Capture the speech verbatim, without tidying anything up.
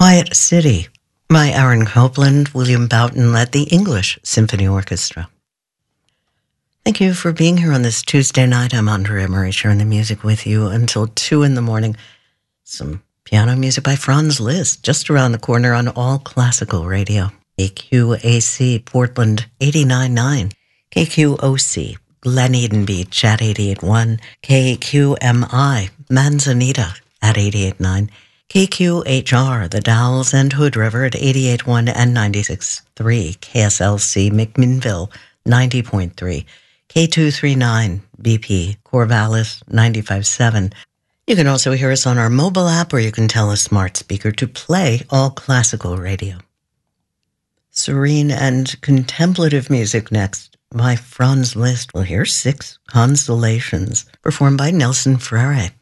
Quiet City by Aaron Copland. William Boughton led the English Symphony Orchestra. Thank you for being here on this Tuesday night. I'm Andrea Murray, sharing the music with you until two in the morning. Some piano music by Franz Liszt, just around the corner on All Classical Radio. K Q A C, Portland, eighty-nine point nine. K Q O C, Glen Eden Beach at eighty-eight point one. K Q M I, Manzanita at eighty-eight point nine. K Q H R, The Dalles and Hood River at eighty-eight point one and ninety-six point three. K S L C, McMinnville, ninety point three. K two thirty-nine, B P, Corvallis, ninety-five point seven. You can also hear us on our mobile app, or you can tell a smart speaker to play All Classical Radio. Serene and contemplative music next by Franz Liszt. We'll hear Six Constellations, performed by Nelson Frere.